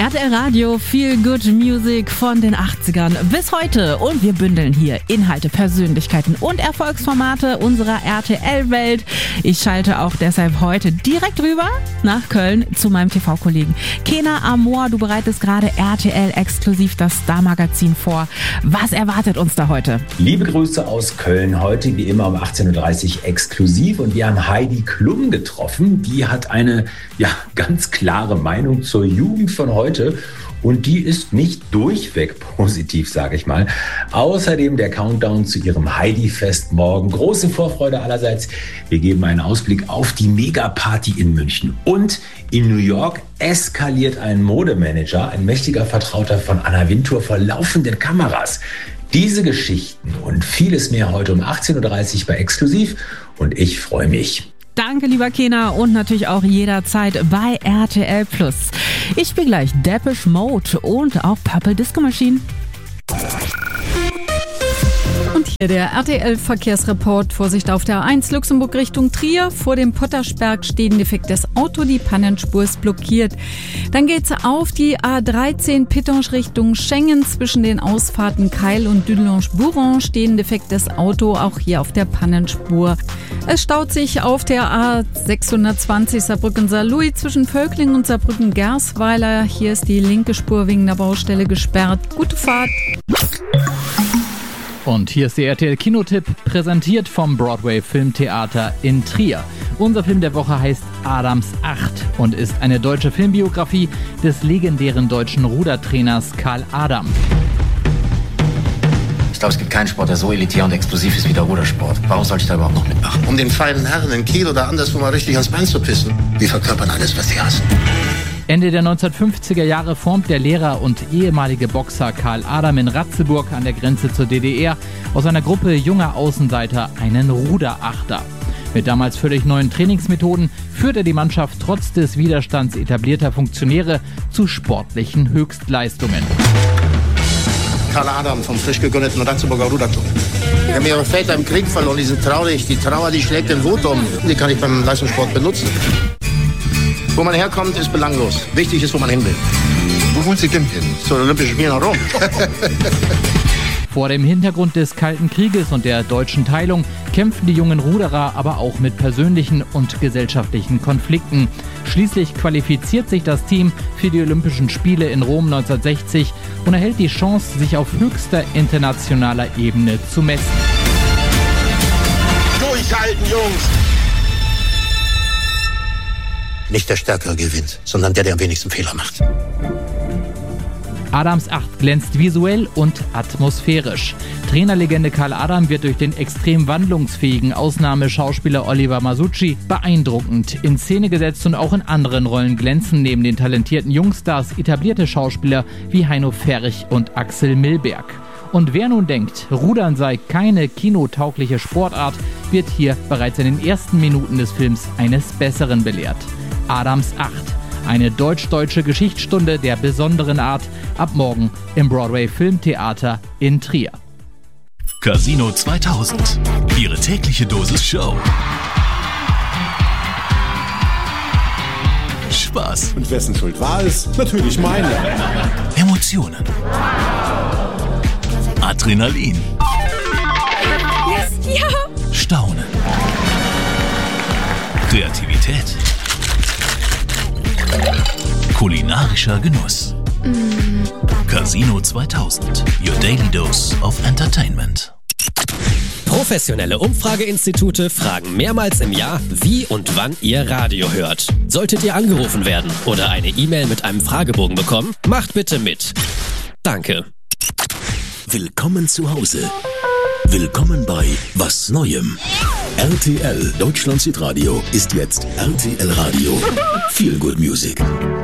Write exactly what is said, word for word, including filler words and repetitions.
R T L Radio, Feel Good Music von den achtzigern bis heute. Und wir bündeln hier Inhalte, Persönlichkeiten und Erfolgsformate unserer R T L-Welt. Ich schalte auch deshalb heute direkt rüber nach Köln zu meinem T V-Kollegen Kena Amor. Du bereitest gerade R T L exklusiv das Star-Magazin vor. Was erwartet uns da heute? Liebe Grüße aus Köln. Heute wie immer um achtzehn Uhr dreißig exklusiv. Und wir haben Heidi Klum getroffen. Die hat eine ja, ganz klare Meinung zur Jugend von heute. Und die ist nicht durchweg positiv, sage ich mal. Außerdem der Countdown zu ihrem Heidi-Fest morgen. Große Vorfreude allerseits. Wir geben einen Ausblick auf die Megaparty in München. Und in New York eskaliert ein Modemanager, ein mächtiger Vertrauter von Anna Wintour vor laufenden Kameras. Diese Geschichten und vieles mehr heute um achtzehn Uhr dreißig bei Exklusiv. Und ich freue mich. Danke, lieber Kena, und natürlich auch jederzeit bei R T L Plus. Ich spiele gleich Depeche Mode und auch Purple Disco Machine. Und hier der R T L-Verkehrsreport. Vorsicht auf der A eins Luxemburg Richtung Trier. Vor dem Pottersberg steht ein defektes Auto. Die Pannenspur ist blockiert. Dann geht's auf die A dreizehn Pittange Richtung Schengen. Zwischen den Ausfahrten Keil und Dudelange-Bourron steht ein defektes Auto. Auch hier auf der Pannenspur. Es staut sich auf der A sechshundertzwanzig Saarbrücken-Saarlouis zwischen Völkling und Saarbrücken-Gersweiler. Hier ist die linke Spur wegen der Baustelle gesperrt. Gute Fahrt. Und hier ist der R T L-Kinotipp, präsentiert vom Broadway Filmtheater in Trier. Unser Film der Woche heißt Adams acht und ist eine deutsche Filmbiografie des legendären deutschen Rudertrainers Karl Adam. Ich glaube, es gibt keinen Sport, der so elitär und explosiv ist wie der Rudersport. Warum sollte ich da überhaupt noch mitmachen? Um den feinen Herren in Kiel oder anderswo mal richtig ans Bein zu pissen. Die verkörpern alles, was sie hassen. Ende der neunzehnhundertfünfziger Jahre formt der Lehrer und ehemalige Boxer Karl Adam in Ratzeburg an der Grenze zur D D R aus einer Gruppe junger Außenseiter einen Ruderachter. Mit damals völlig neuen Trainingsmethoden führt er die Mannschaft trotz des Widerstands etablierter Funktionäre zu sportlichen Höchstleistungen. Karl Adam vom frisch gegründeten Ratzeburger Ruderclub. Die haben ihre Väter im Krieg verloren, die sind traurig. Die Trauer, die schlägt den Wut um. Die kann ich beim Leistungssport benutzen. Wo man herkommt, ist belanglos. Wichtig ist, wo man hin will. Wo wollen Sie denn hin? Zu den Olympischen Spielen nach Rom. Vor dem Hintergrund des Kalten Krieges und der deutschen Teilung kämpfen die jungen Ruderer aber auch mit persönlichen und gesellschaftlichen Konflikten. Schließlich qualifiziert sich das Team für die Olympischen Spiele in Rom neunzehnhundertsechzig und erhält die Chance, sich auf höchster internationaler Ebene zu messen. Durchhalten, Jungs! Nicht der Stärkere gewinnt, sondern der, der am wenigsten Fehler macht. Adams acht glänzt visuell und atmosphärisch. Trainerlegende Karl Adam wird durch den extrem wandlungsfähigen Ausnahmeschauspieler Oliver Masucci beeindruckend in Szene gesetzt und auch in anderen Rollen glänzen neben den talentierten Jungstars etablierte Schauspieler wie Heino Ferch und Axel Milberg. Und wer nun denkt, Rudern sei keine kinotaugliche Sportart, wird hier bereits in den ersten Minuten des Films eines Besseren belehrt. Adams acht. Eine deutsch-deutsche Geschichtsstunde der besonderen Art, ab morgen im Broadway Filmtheater in Trier. Casino zweitausend. Ihre tägliche Dosis Show. Spaß. Und wessen Schuld war es? Natürlich meine. Emotionen. Adrenalin. Yes, ja. Staunen. Kreativität. Kulinarischer Genuss. Mm. Casino zweitausend. Your daily dose of entertainment. Professionelle Umfrageinstitute fragen mehrmals im Jahr, wie und wann ihr Radio hört. Solltet ihr angerufen werden oder eine E-Mail mit einem Fragebogen bekommen, macht bitte mit. Danke. Willkommen zu Hause. Willkommen bei Was Neuem. R T L Deutschlands Hitradio ist jetzt R T L Radio. Feel Good Music.